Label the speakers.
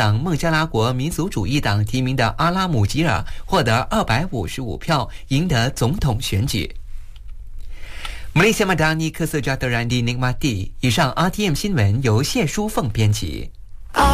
Speaker 1: 党孟加拉国民族主义党提名的阿拉姆吉尔获得255票，赢得总统选举。Malaysia Madani Kesejahtera dinikmati。以上 RTM 新闻由谢淑凤编辑。